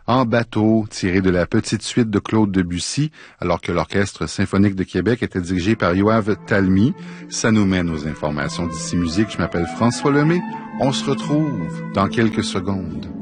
En bateau, tiré de la petite suite de Claude Debussy, alors que l'Orchestre symphonique de Québec était dirigé par Yoav Talmy. Ça nous mène aux informations d'ici musique. Je m'appelle François Lemay. On se retrouve dans quelques secondes.